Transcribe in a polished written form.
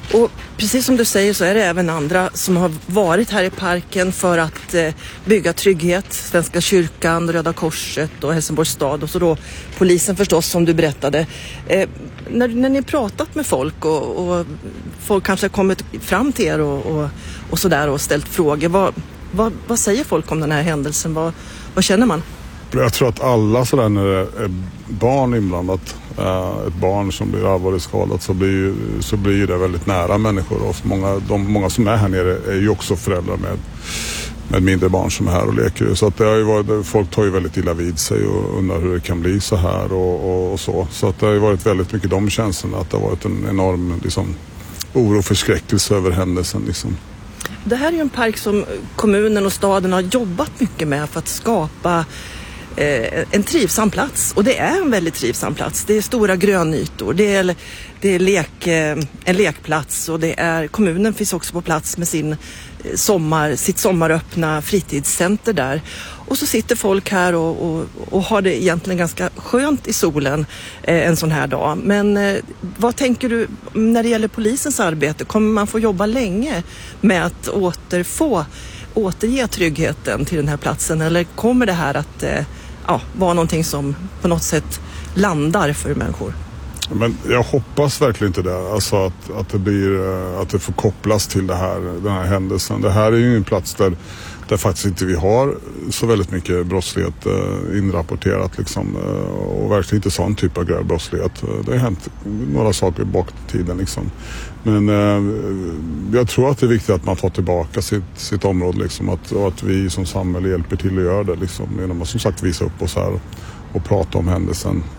Och precis som du säger så är det även andra som har varit här i parken för att bygga trygghet. Svenska kyrkan, Röda Korset och Helsingborgs stad och så då polisen förstås som du berättade. När ni pratat med folk och folk kanske har kommit fram till er och sådär och ställt frågor. Vad säger folk om den här händelsen? Vad känner man? Jag tror att alla sådär när det är barn inblandat, ett barn som blir allvarligt skadat så blir det väldigt nära människor. Och många som är här nere är ju också föräldrar med mindre barn som är här och leker. Så att det har ju varit, folk tar ju väldigt illa vid sig och undrar hur det kan bli så här och så. Så att det har ju varit väldigt mycket de känslorna, att det har varit en enorm liksom, oro och förskräckelse över händelsen liksom. Det här är ju en park som kommunen och staden har jobbat mycket med för att skapa en trivsam plats. Och det är en väldigt trivsam plats. Det är stora grönytor. Det är en lekplats och kommunen finns också på plats med sitt sommaröppna fritidscenter där. Och så sitter folk här och har det egentligen ganska skönt i solen en sån här dag. Men vad tänker du när det gäller polisens arbete? Kommer man få jobba länge med att återge tryggheten till den här platsen? Eller kommer det här att vara någonting som på något sätt landar för människor? Men jag hoppas verkligen inte det. Alltså att det får kopplas till den här händelsen. Det här är ju en plats där faktiskt inte vi har så väldigt mycket brottslighet inrapporterat liksom, och verkligen inte sån typ av grov brottslighet. Det har hänt några saker bak i tiden liksom. Men jag tror att det är viktigt att man får tillbaka sitt område liksom, och att vi som samhälle hjälper till att göra det liksom, genom att som sagt visa upp oss här och prata om händelsen.